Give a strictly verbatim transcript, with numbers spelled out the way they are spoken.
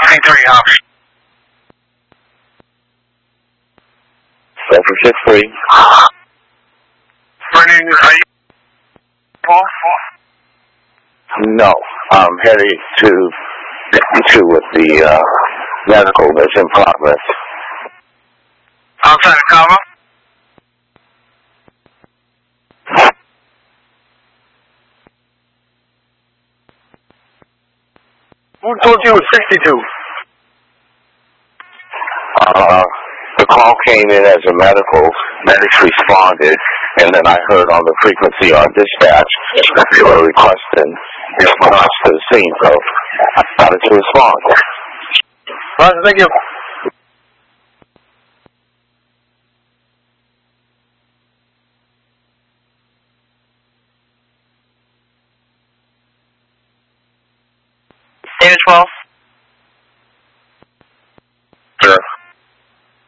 three, house. San Francisco three. Running, are you Paul? No, I'm headed to to with the uh, medical that's in progress. Outside of Cabo? Who told you it was sixty-two? Uh, the call came in as a medical. Medics responded, and then I heard on the frequency on dispatch that they were requesting response to the scene, so I started to respond. Well, thank you. David twelve.